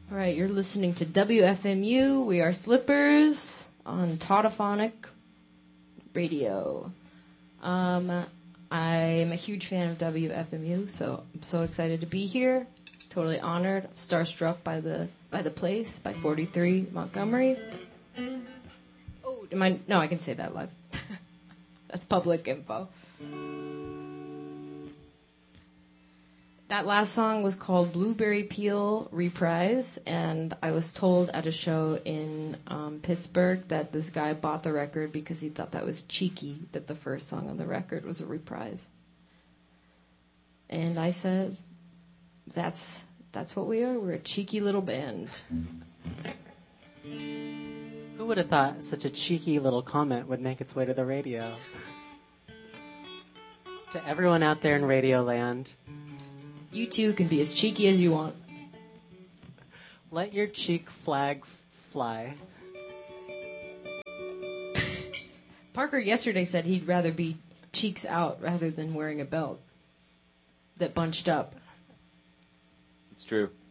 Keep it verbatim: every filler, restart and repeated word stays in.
All right, you're listening to W F M U. We are Slippers on Tautophonic Radio. Um, I'm a huge fan of W F M U, so I'm so excited to be here. Totally honored. I'm starstruck by the by the place, by forty-three Montgomery. Oh, am I? No, I can say that live. That's public info. That last song was called Blueberry Peel Reprise, and I was told at a show in um, Pittsburgh that this guy bought the record because he thought that was cheeky, that the first song on the record was a reprise. And I said, that's that's what we are. We're a cheeky little band. Who would have thought such a cheeky little comment would make its way to the radio? To everyone out there in Radio Land, you too can be as cheeky as you want. Let your cheek flag fly. Parker yesterday said he'd rather be cheeks out rather than wearing a belt that bunched up. It's true.